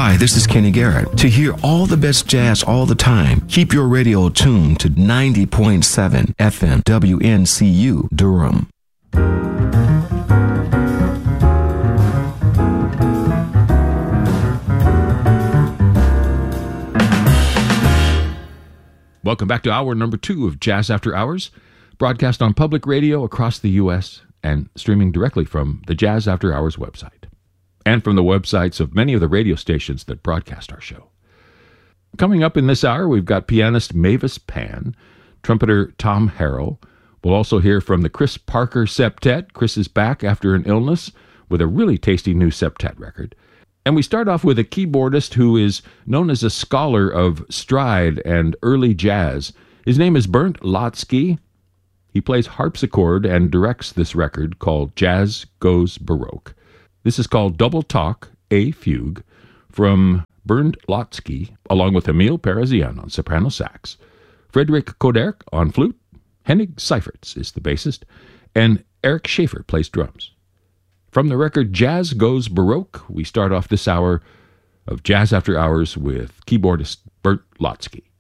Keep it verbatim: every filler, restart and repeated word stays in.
Hi, this is Kenny Garrett. To hear all the best jazz all the time, keep your radio tuned to ninety point seven F M W N C U Durham. Welcome back to hour number two of Jazz After Hours, broadcast on public radio across the U S and streaming directly from the Jazz After Hours website and from the websites of many of the radio stations that broadcast our show. Coming up in this hour, we've got pianist Mavis Pan, trumpeter Tom Harrell. We'll also hear from the Chris Parker Septet. Chris is back after an illness with a really tasty new septet record. And we start off with a keyboardist who is known as a scholar of stride and early jazz. His name is Bernd Lautzke. He plays harpsichord and directs this record called Jazz Goes Baroque. This is called Double Talk, A Fugue, from Bernd Lautzke, along with Emil Parazian on soprano sax, Frederick Koderk on flute, Henning Seifertz is the bassist, and Eric Schaefer plays drums. From the record Jazz Goes Baroque, we start off this hour of Jazz After Hours with keyboardist Bernd Lautzke.